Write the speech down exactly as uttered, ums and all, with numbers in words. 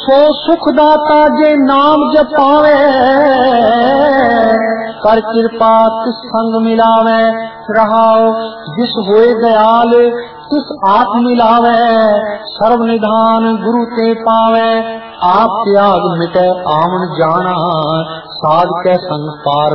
सो सुखदाता जे नाम जपावे, कर कृपा तिस संग मिलावे। रहाओ जिस होए दयाल तिस आप मिलावे, सर्व निधान गुरु ते पावे। आप त्याग मिटे आवन जाना, साध के संग पार